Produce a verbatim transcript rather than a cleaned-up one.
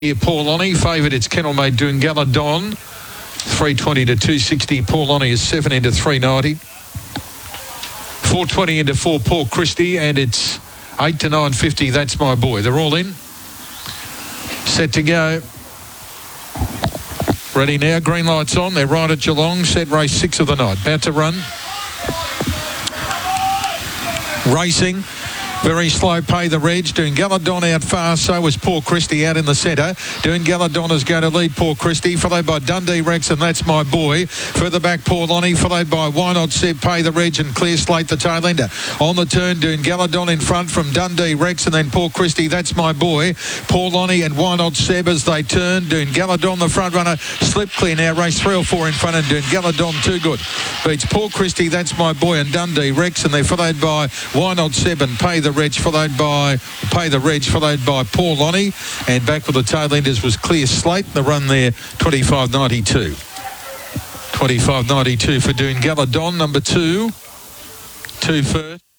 Here, Paul Lonnie, favourite, it's kennel-mate Doongala Don. three twenty to two sixty. Paul Lonnie is seven into three ninety. four twenty into four, Paul Christie, and it's eight to nine fifty. That's my boy. They're all in. Set to go. Ready now. Green lights on. They're right at Geelong. Set race six of the night. About to run. Racing. Very slow, Pay the Reg. Doongala Don out fast, so was Paul Christie out in the centre. Doongala Don is going to lead Paul Christie, followed by Dundee Rex, and that's my boy. Further back, Paul Lonnie, followed by Why Not Seb, Pay the Reg, and Clear Slate, the tail ender. On the turn, Doongala Don in front from Dundee Rex, and then Paul Christie, that's my boy. Paul Lonnie and Why Not Seb as they turn. Doongala Don, the front runner, slip clear now. Race three or four in front, and Doongala Don, too good. Beats Paul Christie, that's my boy, and Dundee Rex, and they're followed by Why Not Seb and Pay the Reg, followed by Pay the Reg, followed by Paul Lonnie, and back with the tail enders was Clear Slate. The run there, twenty-five ninety-two. twenty-five ninety-two for Doongala Don, number two. Two first.